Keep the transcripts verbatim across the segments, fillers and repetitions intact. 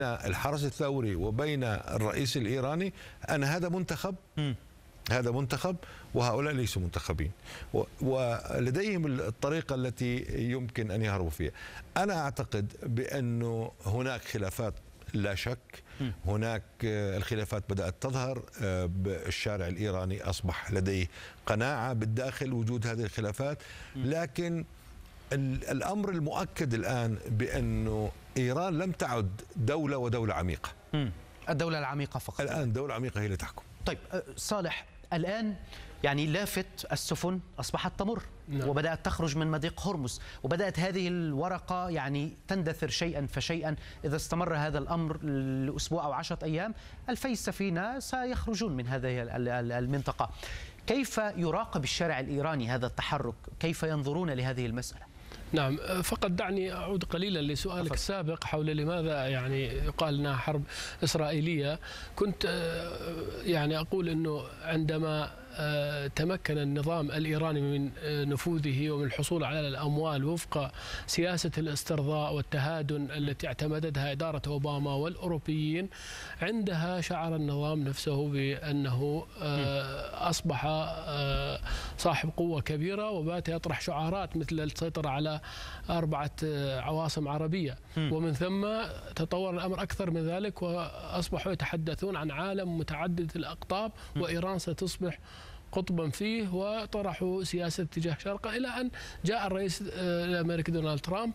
الحرس الثوري وبين الرئيس الإيراني أن هذا منتخب م. هذا منتخب وهؤلاء ليسوا منتخبين، ولديهم الطريقة التي يمكن أن يهربوا فيها. أنا أعتقد بأنه هناك خلافات لا شك، هناك الخلافات بدأت تظهر، الشارع الإيراني أصبح لديه قناعة بالداخل وجود هذه الخلافات، لكن الأمر المؤكد الآن بأنه إيران لم تعد دولة ودولة عميقة. الدولة العميقة فقط الآن دولة عميقة هي اللي تحكم. طيب صالح، الآن يعني لافت السفن أصبحت تمر نعم. وبدأت تخرج من مضيق هرمز، وبدأت هذه الورقة يعني تندثر شيئا فشيئا. إذا استمر هذا الأمر لأسبوع أو عشرة أيام ألفي سفينة سيخرجون من هذه المنطقة. كيف يراقب الشارع الإيراني هذا التحرك؟ كيف ينظرون لهذه المسألة؟ نعم، فقط دعني أعود قليلا لسؤالك أفضل. السابق حول لماذا يعني يقال أنها حرب إسرائيلية. كنت يعني أقول أنه عندما تمكن النظام الإيراني من نفوذه ومن الحصول على الأموال وفق سياسة الاسترضاء والتهادن التي اعتمدتها إدارة أوباما والأوروبيين، عندها شعر النظام نفسه بأنه أصبح صاحب قوة كبيرة، وبات يطرح شعارات مثل السيطرة على أربعة عواصم عربية، ومن ثم تطور الأمر أكثر من ذلك وأصبحوا يتحدثون عن عالم متعدد الأقطاب وإيران ستصبح قطبا فيه، وطرحوا سياسة اتجاه شرقا، إلى أن جاء الرئيس الأمريكي دونالد ترامب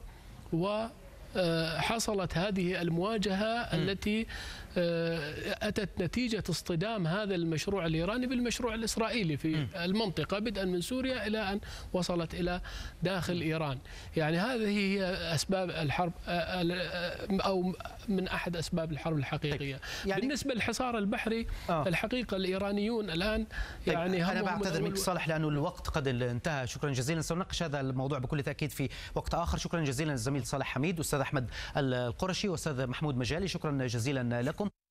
وحصلت هذه المواجهة التي أتت نتيجة اصطدام هذا المشروع الإيراني بالمشروع الإسرائيلي في المنطقة، بدءا من سوريا إلى أن وصلت إلى داخل إيران. يعني هذه هي أسباب الحرب أو من أحد أسباب الحرب الحقيقية. يعني بالنسبة للحصار البحري آه. الحقيقة الإيرانيون الآن يعني أنا بعتذر منك صالح لأنه الوقت قد انتهى. شكرا جزيلا، سنناقش هذا الموضوع بكل تأكيد في وقت آخر. شكرا جزيلا للزميل صالح حميد، أستاذ أحمد القرشي، وأستاذ محمود مجالي، شكرا جزيلا لكم.